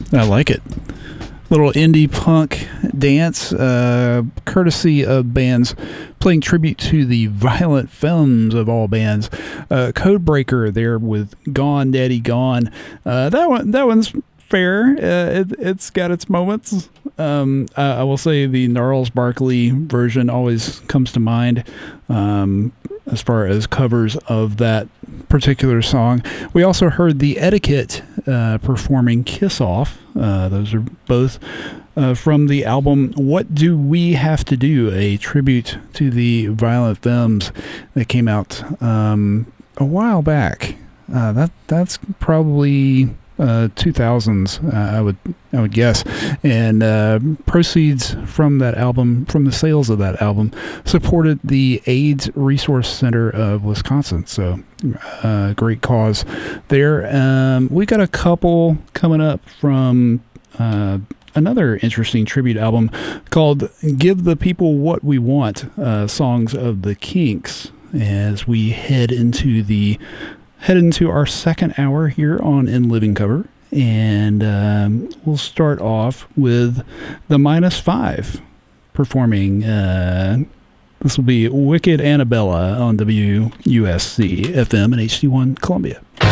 I like it. Little indie punk dance, courtesy of bands playing tribute to the Violent Femmes of all bands. Codebreaker there with Gone Daddy Gone. That one's fair. It's got its moments. I will say the Gnarls Barkley version always comes to mind as far as covers of that particular song. We also heard the Etiquette performing Kiss Off. Those are both from the album What Do We Have to Do, a tribute to the Violent Femmes that came out a while back. That's probably 2000s, I would guess, and proceeds from that album, from the sales of that album, supported the AIDS Resource Center of Wisconsin. So great cause there. We got a couple coming up from another interesting tribute album called Give the People What We Want, Songs of the Kinks, as we head into our second hour here on In Living Cover. And we'll start off with the -5 performing. This will be Wicked Annabella on WUSC FM and HD1 Columbia.